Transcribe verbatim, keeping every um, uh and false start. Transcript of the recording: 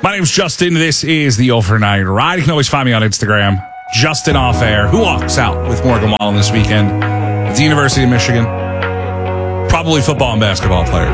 My name's Justin. This is the Overnight Ride. You can always find me on Instagram, Justin Off Air. Who walks out with Morgan Wallen this weekend at the University of Michigan? Probably football and basketball players.